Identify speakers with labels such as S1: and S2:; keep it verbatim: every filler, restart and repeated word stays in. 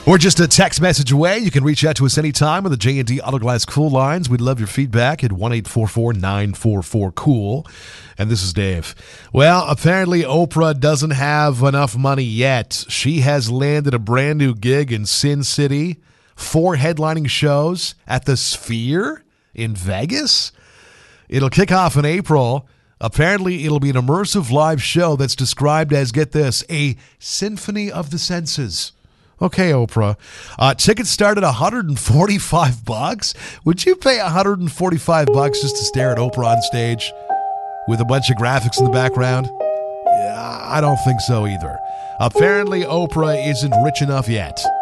S1: Or just a text message away. You can reach out to us anytime on the J and D Auto Glass Cool lines. We'd love your feedback at one eight four four, nine four four, cool. And this is Dave. Well, apparently Oprah doesn't have enough money yet. She has landed a brand new gig in Sin City, four headlining shows at the Sphere in Vegas. It'll kick off in April. Apparently, it'll be an immersive live show that's described as, get this, a symphony of the senses. Okay, Oprah. Uh, tickets start at one hundred forty-five bucks. Would you pay one hundred forty-five bucks just to stare at Oprah on stage with a bunch of graphics in the background? Yeah, I don't think so either. Apparently, Oprah isn't rich enough yet.